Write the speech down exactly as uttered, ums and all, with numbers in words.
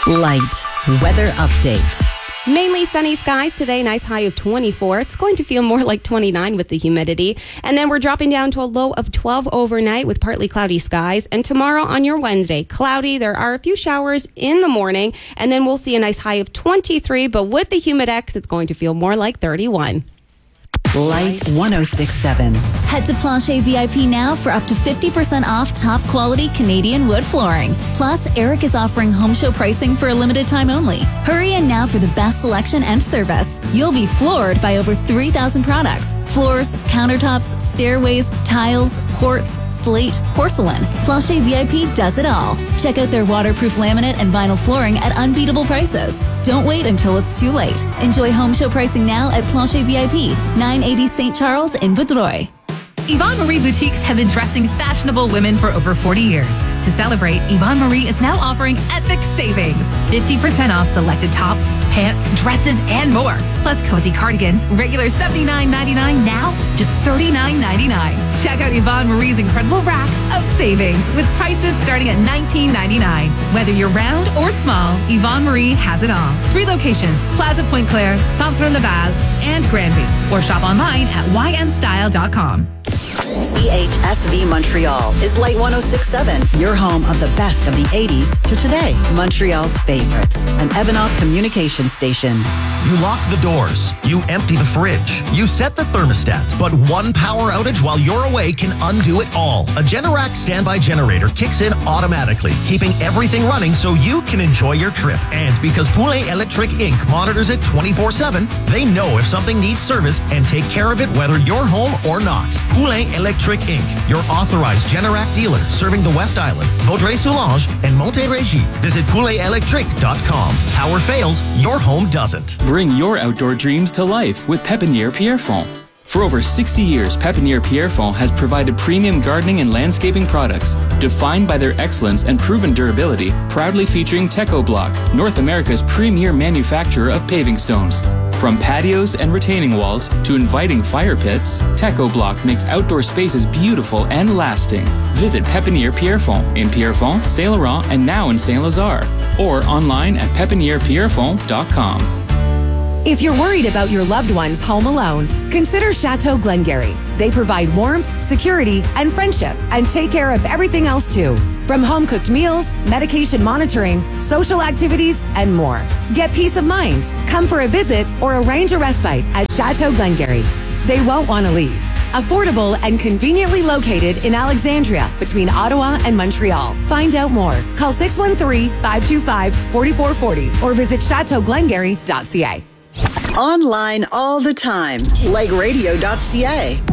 Light weather update. Mainly sunny skies today, nice high of twenty-four. It's going to feel more like twenty-nine with the humidity. And then we're dropping down to a low of twelve overnight with partly cloudy skies. And tomorrow on your Wednesday, cloudy. There are a few showers in the morning. And then we'll see a nice high of twenty-three. But with the Humidex, it's going to feel more like thirty-one. Light one oh six point seven. Head to Plancher V I P now for up to fifty percent off top quality Canadian wood flooring. Plus, Eric is offering home show pricing for a limited time only. Hurry in now for the best selection and service. You'll be floored by over three thousand products. Floors, countertops, stairways, tiles, quartz, slate, porcelain. Plancher V I P does it all. Check out their waterproof laminate and vinyl flooring at unbeatable prices. Don't wait until it's too late. Enjoy home show pricing now at Plancher V I P, nine eighty Saint Charles in Vaudreuil. Yvonne Marie Boutiques have been dressing fashionable women for over forty years. To celebrate, Yvonne Marie is now offering epic savings. fifty percent off selected tops, pants, dresses, and more. Plus cozy cardigans, regular seventy-nine ninety-nine, now just thirty-nine ninety-nine. Check out Yvonne Marie's incredible rack of savings with prices starting at nineteen ninety-nine. Whether you're round or small, Yvonne Marie has it all. Three locations, Plaza Pointe-Claire, Centre Laval, and Granby. Or shop online at y m style dot com. C H S V Montreal is Light one oh six point seven, your home of the best of the eighties to today. Montreal's favorites, an Evanok communication station. You lock the doors, you empty the fridge, you set the thermostat, but one power outage while you're away can undo it all. A Generac standby generator kicks in automatically, keeping everything running so you can enjoy your trip. And because Poulet Electric Incorporated monitors it twenty-four seven, they know if something needs service and take care of it whether you're home or not. Poulet Electric Incorporated, your authorized Generac dealer serving the West Island, Vaudreuil-Soulanges, and Montérégie. Visit poulet electric dot com. Power fails, your home doesn't. Bring your outdoor dreams to life with Pépinière Pierrefonds. For over sixty years, Pépinière Pierrefonds has provided premium gardening and landscaping products defined by their excellence and proven durability, proudly featuring Teco-Block, North America's premier manufacturer of paving stones. From patios and retaining walls to inviting fire pits, Teco-Block makes outdoor spaces beautiful and lasting. Visit Pépinière Pierrefonds in Pierrefonds, Saint Laurent, and now in Saint Lazare, or online at pépinière pierrefonds dot com. If you're worried about your loved ones home alone, consider Chateau Glengarry. They provide warmth, security, and friendship, and take care of everything else too. From home-cooked meals, medication monitoring, social activities, and more. Get peace of mind. Come for a visit or arrange a respite at Chateau Glengarry. They won't want to leave. Affordable and conveniently located in Alexandria between Ottawa and Montreal. Find out more. Call six one three, five two five, four four four zero or visit chateau glengarry dot c a. Online all the time. Like radio dot c a.